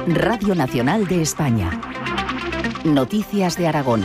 Radio Nacional de España. Noticias de Aragón.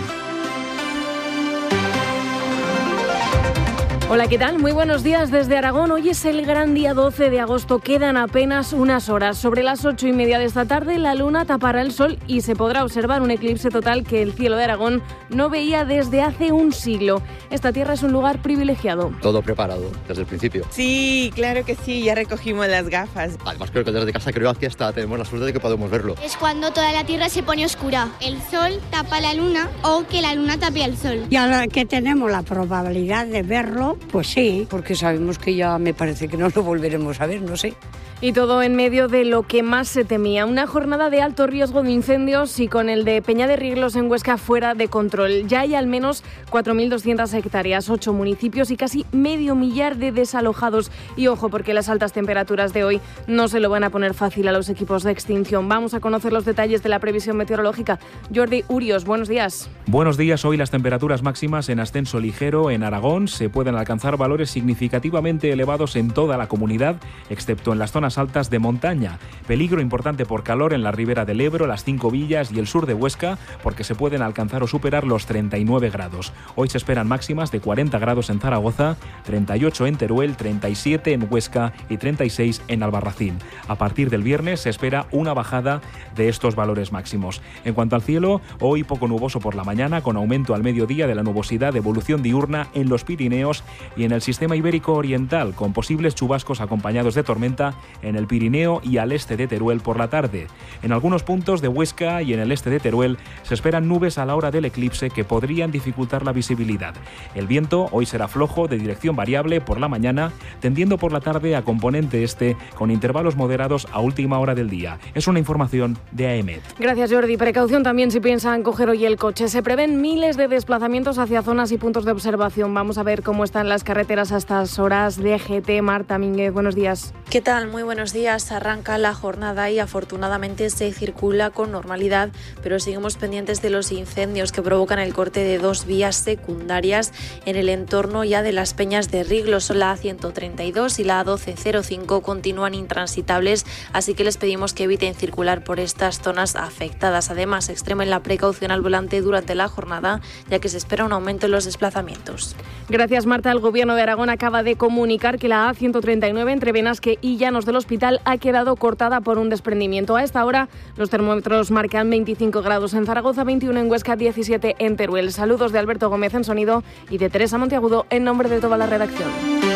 Hola, ¿qué tal? Muy buenos días desde Aragón. Hoy es el gran día 12 de agosto. Quedan apenas unas horas. Sobre las 8:30 de esta tarde, la luna tapará el sol y se podrá observar un eclipse total que el cielo de Aragón no veía desde hace un siglo. Esta tierra es un lugar privilegiado. Todo preparado desde el principio. Sí, claro que sí, ya recogimos las gafas. Además, creo que desde casa, aquí hasta tenemos la suerte de que podemos verlo. Es cuando toda la tierra se pone oscura. El sol tapa la luna o que la luna tape al sol. Y ahora que tenemos la probabilidad de verlo, pues sí, porque sabemos que ya me parece que no lo volveremos a ver, no sé. Y todo en medio de lo que más se temía, una jornada de alto riesgo de incendios y con el de Peña de Riglos en Huesca fuera de control. Ya hay al menos 4.200 hectáreas, 8 municipios y casi medio millar de desalojados. Y ojo, porque las altas temperaturas de hoy no se lo van a poner fácil a los equipos de extinción. Vamos a conocer los detalles de la previsión meteorológica. Jordi Urios, buenos días. Buenos días. Hoy las temperaturas máximas en ascenso ligero en Aragón se pueden alcanzar valores significativamente elevados en toda la comunidad, excepto en las zonas altas de montaña. Peligro importante por calor en la ribera del Ebro, las 5 villas y el sur de Huesca, porque se pueden alcanzar o superar los 39 grados. Hoy se esperan máximas de 40 grados en Zaragoza, 38 en Teruel, 37 en Huesca y 36 en Albarracín. A partir del viernes se espera una bajada de estos valores máximos. En cuanto al cielo, hoy poco nuboso por la mañana, con aumento al mediodía de la nubosidad de evolución diurna en los Pirineos y en el sistema ibérico oriental, con posibles chubascos acompañados de tormenta en el Pirineo y al este de Teruel por la tarde. En algunos puntos de Huesca y en el este de Teruel se esperan nubes a la hora del eclipse que podrían dificultar la visibilidad. El viento hoy será flojo, de dirección variable por la mañana, tendiendo por la tarde a componente este, con intervalos moderados a última hora del día. Es una información de AEMET. Gracias, Jordi. Precaución también si piensan coger hoy el coche. Se prevén miles de desplazamientos hacia zonas y puntos de observación. Vamos a ver cómo están las carreteras a estas horas. DGT, Marta Mínguez, buenos días. ¿Qué tal? Muy buenos días. Arranca la jornada y afortunadamente se circula con normalidad, pero seguimos pendientes de los incendios que provocan el corte de 2 vías secundarias en el entorno ya de las Peñas de Riglos. La A132 y la A1205 continúan intransitables, así que les pedimos que eviten circular por estas zonas afectadas. Además, extremen la precaución al volante durante la jornada, ya que se espera un aumento en los desplazamientos. Gracias, Marta. El Gobierno de Aragón acaba de comunicar que la A139 entre Benasque y Llanos del Hospital ha quedado cortada por un desprendimiento. A esta hora los termómetros marcan 25 grados en Zaragoza, 21 en Huesca, 17 en Teruel. Saludos de Alberto Gómez en sonido y de Teresa Monteagudo en nombre de toda la redacción.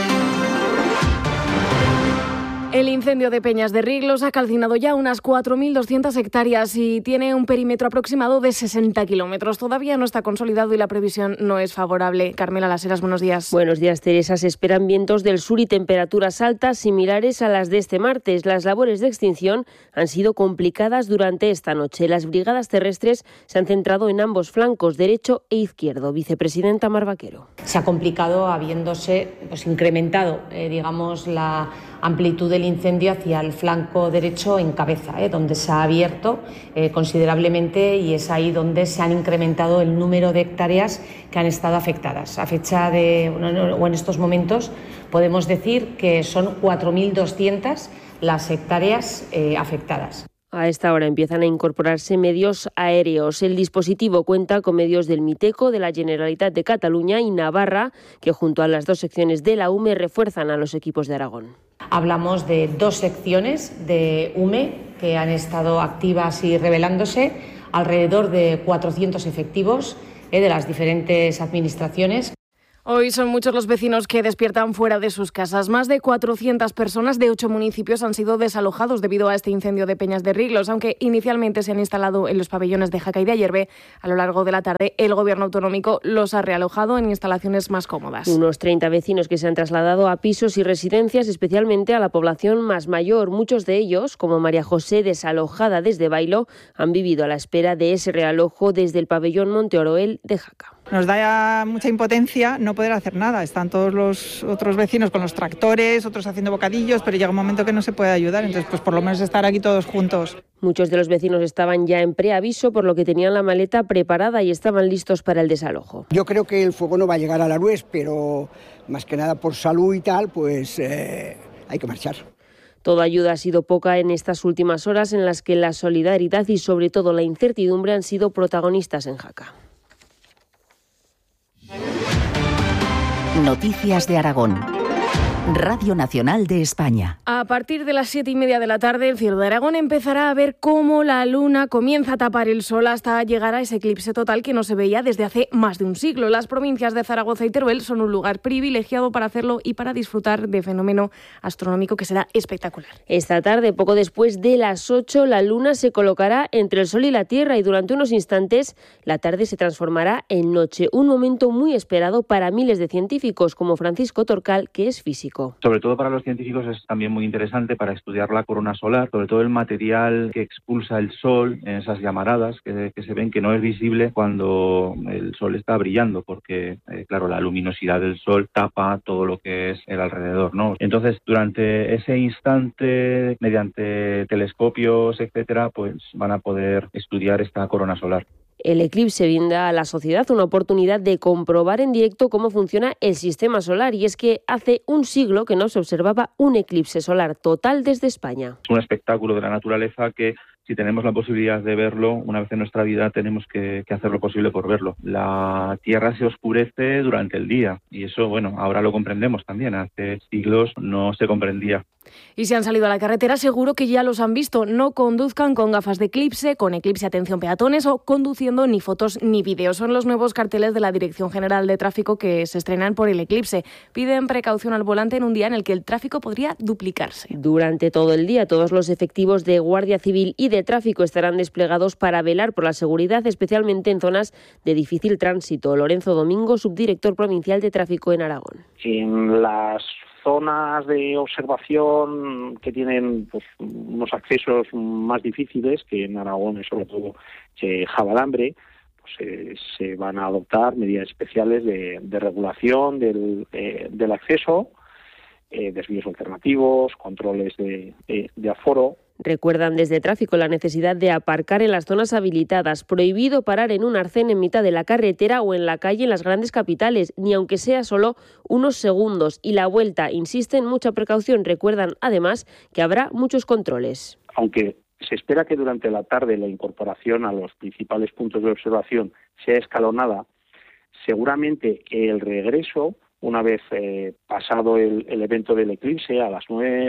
El incendio de Peñas de Riglos ha calcinado ya unas 4.200 hectáreas y tiene un perímetro aproximado de 60 kilómetros. Todavía no está consolidado y la previsión no es favorable. Carmela Las Heras, buenos días. Buenos días, Teresa. Se esperan vientos del sur y temperaturas altas similares a las de este martes. Las labores de extinción han sido complicadas durante esta noche. Las brigadas terrestres se han centrado en ambos flancos, derecho e izquierdo. Vicepresidenta Mar Vaquero. Se ha complicado habiéndose incrementado, la amplitud del incendio hacia el flanco derecho en cabeza, donde se ha abierto considerablemente y es ahí donde se han incrementado el número de hectáreas que han estado afectadas. A fecha o en estos momentos podemos decir que son 4.200 las hectáreas afectadas. A esta hora empiezan a incorporarse medios aéreos. El dispositivo cuenta con medios del Miteco, de la Generalitat de Cataluña y Navarra, que junto a las 2 secciones de la UME refuerzan a los equipos de Aragón. Hablamos de 2 secciones de UME que han estado activas y revelándose, alrededor de 400 efectivos de las diferentes administraciones. Hoy son muchos los vecinos que despiertan fuera de sus casas. Más de 400 personas de 8 municipios han sido desalojados debido a este incendio de Peñas de Riglos, aunque inicialmente se han instalado en los pabellones de Jaca y de Ayerbe. A lo largo de la tarde, el Gobierno autonómico los ha realojado en instalaciones más cómodas. Unos 30 vecinos que se han trasladado a pisos y residencias, especialmente a la población más mayor. Muchos de ellos, como María José, desalojada desde Bailo, han vivido a la espera de ese realojo desde el pabellón Monte Oroel de Jaca. Nos da mucha impotencia no poder hacer nada. Están todos los otros vecinos con los tractores, otros haciendo bocadillos, pero llega un momento que no se puede ayudar. Entonces, pues por lo menos estar aquí todos juntos. Muchos de los vecinos estaban ya en preaviso, por lo que tenían la maleta preparada y estaban listos para el desalojo. Yo creo que el fuego no va a llegar a Arués, pero más que nada por salud y tal, pues hay que marchar. Toda ayuda ha sido poca en estas últimas horas en las que la solidaridad y sobre todo la incertidumbre han sido protagonistas en Jaca. Noticias de Aragón. Radio Nacional de España. A partir de las 7:30 de la tarde, el cielo de Aragón empezará a ver cómo la luna comienza a tapar el sol hasta llegar a ese eclipse total que no se veía desde hace más de un siglo. Las provincias de Zaragoza y Teruel son un lugar privilegiado para hacerlo y para disfrutar de fenómeno astronómico que será espectacular. Esta tarde, poco después de las 8, la luna se colocará entre el sol y la tierra y durante unos instantes la tarde se transformará en noche. Un momento muy esperado para miles de científicos como Francisco Torcal, que es físico. Sobre todo para los científicos es también muy interesante para estudiar la corona solar, sobre todo el material que expulsa el sol en esas llamaradas que se ven, que no es visible cuando el sol está brillando, porque claro, la luminosidad del sol tapa todo lo que es el alrededor, ¿no? Entonces, durante ese instante, mediante telescopios, etcétera, pues van a poder estudiar esta corona solar. El eclipse brinda a la sociedad una oportunidad de comprobar en directo cómo funciona el sistema solar, y es que hace un siglo que no se observaba un eclipse solar total desde España. Es un espectáculo de la naturaleza que, si tenemos la posibilidad de verlo una vez en nuestra vida, tenemos que hacer lo posible por verlo. La Tierra se oscurece durante el día y eso, bueno, ahora lo comprendemos también. Hace siglos no se comprendía. Y si han salido a la carretera, seguro que ya los han visto. No conduzcan con gafas de eclipse, con eclipse atención peatones o conduciendo ni fotos ni vídeos. Son los nuevos carteles de la Dirección General de Tráfico que se estrenan por el eclipse. Piden precaución al volante en un día en el que el tráfico podría duplicarse. Durante todo el día, todos los efectivos de Guardia Civil y de Tráfico estarán desplegados para velar por la seguridad, especialmente en zonas de difícil tránsito. Lorenzo Domingo, subdirector provincial de Tráfico en Aragón. En las zonas de observación que tienen pues unos accesos más difíciles, que en Aragón es sobre todo Jabalambre, pues se van a adoptar medidas especiales de regulación del acceso, desvíos alternativos, controles de aforo. Recuerdan desde Tráfico la necesidad de aparcar en las zonas habilitadas, prohibido parar en un arcén en mitad de la carretera o en la calle en las grandes capitales, ni aunque sea solo unos segundos. Y la vuelta, insisten, mucha precaución. Recuerdan además que habrá muchos controles. Aunque se espera que durante la tarde la incorporación a los principales puntos de observación sea escalonada, seguramente el regreso, una vez pasado el evento del eclipse a las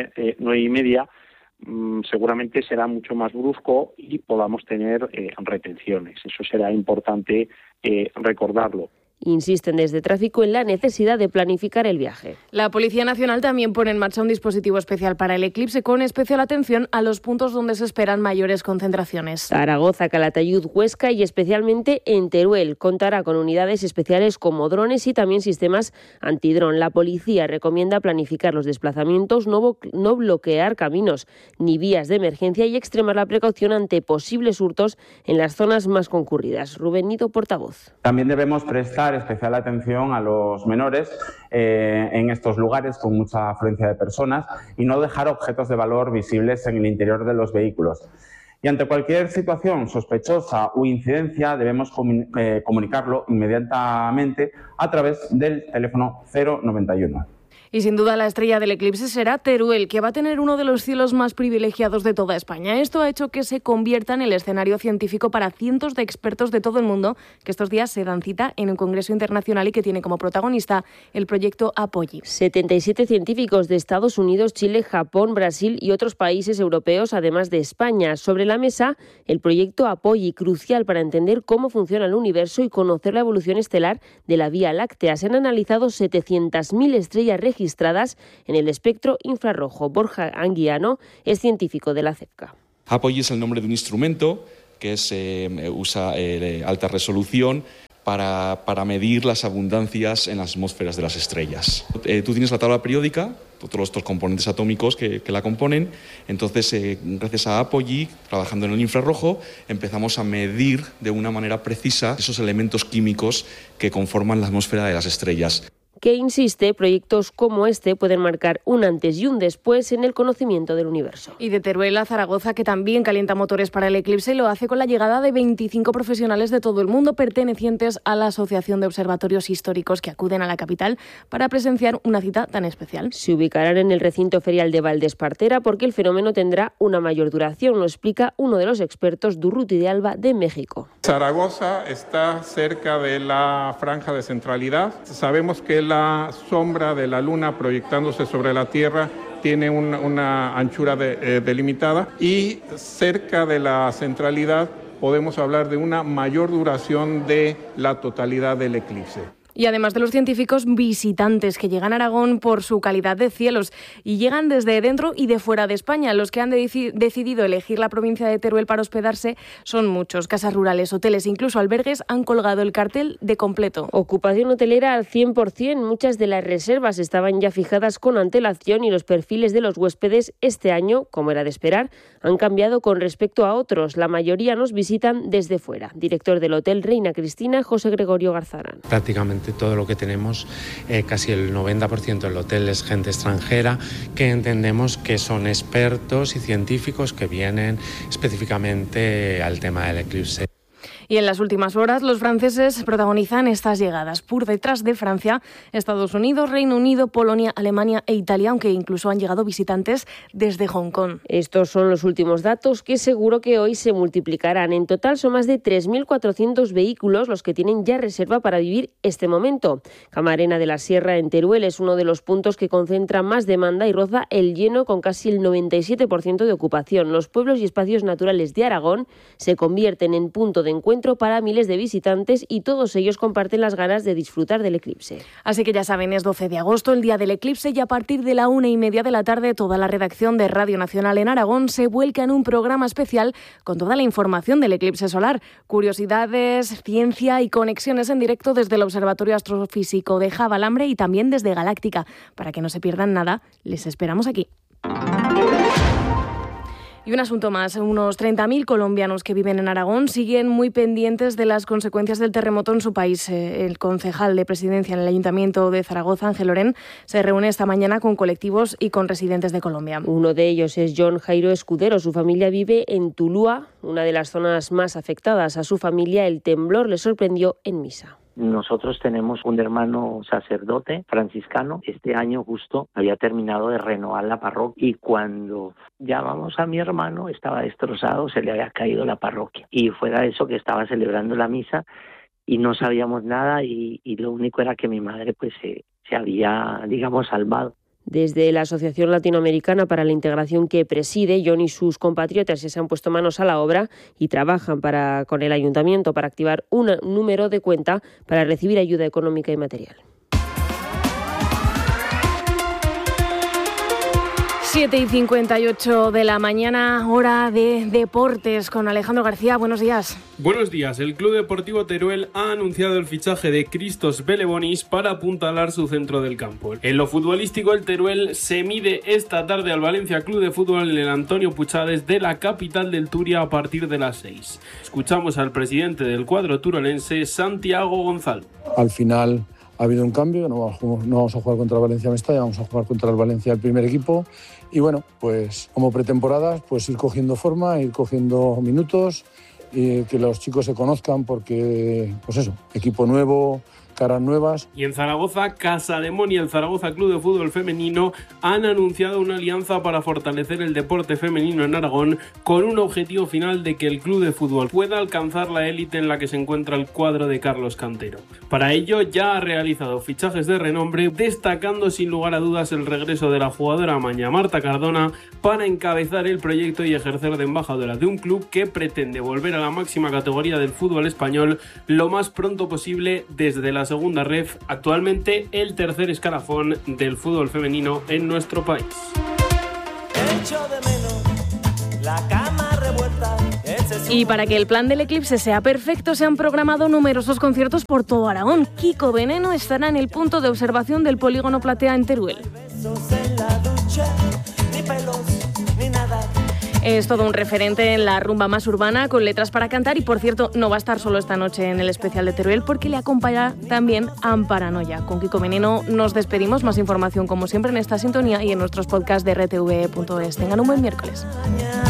9:30, seguramente será mucho más brusco y podamos tener retenciones. Eso será importante recordarlo. Insisten desde Tráfico en la necesidad de planificar el viaje. La Policía Nacional también pone en marcha un dispositivo especial para el eclipse, con especial atención a los puntos donde se esperan mayores concentraciones. Zaragoza, Calatayud, Huesca y especialmente en Teruel contará con unidades especiales como drones y también sistemas antidrón. La policía recomienda planificar los desplazamientos, no bloquear caminos ni vías de emergencia y extremar la precaución ante posibles hurtos en las zonas más concurridas. Rubén Nido, portavoz. También debemos prestar especial atención a los menores en estos lugares con mucha afluencia de personas y no dejar objetos de valor visibles en el interior de los vehículos. Y ante cualquier situación sospechosa o incidencia debemos comunicarlo inmediatamente a través del teléfono 091. Y sin duda la estrella del eclipse será Teruel, que va a tener uno de los cielos más privilegiados de toda España. Esto ha hecho que se convierta en el escenario científico para cientos de expertos de todo el mundo que estos días se dan cita en un congreso internacional y que tiene como protagonista el proyecto Apogee. 77 científicos de Estados Unidos, Chile, Japón, Brasil y otros países europeos, además de España. Sobre la mesa, el proyecto Apogee, crucial para entender cómo funciona el universo y conocer la evolución estelar de la Vía Láctea. Se han analizado 700.000 estrellas registradas en el espectro infrarrojo. Borja Anguiano es científico de la CEPCA. Apogee es el nombre de un instrumento que usa alta resolución para medir las abundancias en las atmósferas de las estrellas. Tú tienes la tabla periódica, todos estos componentes atómicos que la componen. Entonces, gracias a Apogee, trabajando en el infrarrojo, empezamos a medir de una manera precisa esos elementos químicos que conforman la atmósfera de las estrellas. que insiste, proyectos como este pueden marcar un antes y un después en el conocimiento del universo. Y de Teruel a Zaragoza, que también calienta motores para el eclipse, lo hace con la llegada de 25 profesionales de todo el mundo pertenecientes a la Asociación de Observatorios Históricos que acuden a la capital para presenciar una cita tan especial. Se ubicarán en el recinto ferial de Valdespartera porque el fenómeno tendrá una mayor duración, lo explica uno de los expertos, Durruti de Alba, de México. Zaragoza está cerca de la franja de centralidad. Sabemos que la sombra de la luna proyectándose sobre la Tierra tiene una anchura delimitada y cerca de la centralidad podemos hablar de una mayor duración de la totalidad del eclipse. Y además de los científicos, visitantes que llegan a Aragón por su calidad de cielos y llegan desde dentro y de fuera de España. Los que han decidido elegir la provincia de Teruel para hospedarse son muchos. Casas rurales, hoteles, incluso albergues han colgado el cartel de completo. Ocupación hotelera al 100%. Muchas de las reservas estaban ya fijadas con antelación y los perfiles de los huéspedes este año, como era de esperar, han cambiado con respecto a otros. La mayoría nos visitan desde fuera. Director del Hotel Reina Cristina, José Gregorio Garzarán. Prácticamente todo lo que tenemos, casi el 90% del hotel es gente extranjera que entendemos que son expertos y científicos que vienen específicamente al tema del eclipse. Y en las últimas horas los franceses protagonizan estas llegadas. Por detrás de Francia, Estados Unidos, Reino Unido, Polonia, Alemania e Italia, aunque incluso han llegado visitantes desde Hong Kong. Estos son los últimos datos que seguro que hoy se multiplicarán. En total son más de 3.400 vehículos los que tienen ya reserva para vivir este momento. Camarena de la Sierra en Teruel es uno de los puntos que concentra más demanda y roza el lleno con casi el 97% de ocupación. Los pueblos y espacios naturales de Aragón se convierten en punto de encuentro para miles de visitantes y todos ellos comparten las ganas de disfrutar del eclipse. Así que ya saben, es 12 de agosto, el día del eclipse, y a partir de la 1:30 de la tarde toda la redacción de Radio Nacional en Aragón se vuelca en un programa especial con toda la información del eclipse solar, curiosidades, ciencia y conexiones en directo desde el Observatorio Astrofísico de Javalambre y también desde Galáctica. Para que no se pierdan nada, les esperamos aquí. Y un asunto más, unos 30.000 colombianos que viven en Aragón siguen muy pendientes de las consecuencias del terremoto en su país. El concejal de Presidencia en el Ayuntamiento de Zaragoza, Ángel Lorén, se reúne esta mañana con colectivos y con residentes de Colombia. Uno de ellos es John Jairo Escudero. Su familia vive en Tulúa, una de las zonas más afectadas. A su familia el temblor le sorprendió en misa. Nosotros tenemos un hermano sacerdote franciscano. Este año justo había terminado de renovar la parroquia y cuando llamamos a mi hermano estaba destrozado, se le había caído la parroquia. Y fuera de eso que estaba celebrando la misa y no sabíamos nada y lo único era que mi madre pues se había, digamos, salvado. Desde la Asociación Latinoamericana para la Integración que preside, John y sus compatriotas se han puesto manos a la obra y trabajan con el Ayuntamiento para activar un número de cuenta para recibir ayuda económica y material. 7:58 de la mañana, hora de deportes con Alejandro García. Buenos días. Buenos días. El Club Deportivo Teruel ha anunciado el fichaje de Christos Belebonis para apuntalar su centro del campo. En lo futbolístico, el Teruel se mide esta tarde al Valencia Club de Fútbol en el Antonio Puchades de la capital del Turia a partir de las 6. Escuchamos al presidente del cuadro turolense, Santiago Gonzalo. Al final ha habido un cambio, no vamos a jugar contra el Valencia Mestalla, vamos a jugar contra el Valencia el primer equipo y bueno, pues como pretemporadas, pues ir cogiendo forma, ir cogiendo minutos y que los chicos se conozcan porque, pues eso, equipo nuevo, caras nuevas. Y en Zaragoza, Casademón y el Zaragoza Club de Fútbol Femenino han anunciado una alianza para fortalecer el deporte femenino en Aragón con un objetivo final de que el club de fútbol pueda alcanzar la élite en la que se encuentra el cuadro de Carlos Cantero. Para ello ya ha realizado fichajes de renombre, destacando sin lugar a dudas el regreso de la jugadora maña Marta Cardona para encabezar el proyecto y ejercer de embajadora de un club que pretende volver a la máxima categoría del fútbol español lo más pronto posible desde la segunda ref, actualmente el tercer escalafón del fútbol femenino en nuestro país. Y para que el plan del eclipse sea perfecto, se han programado numerosos conciertos por todo Aragón. Kiko Veneno estará en el punto de observación del Polígono Platea en Teruel. Es todo un referente en la rumba más urbana, con letras para cantar, y por cierto, no va a estar solo esta noche en el especial de Teruel, porque le acompaña también Amparanoia. Con Kiko Veneno nos despedimos. Más información, como siempre, en esta sintonía y en nuestros podcasts de rtv.es. Tengan un buen miércoles.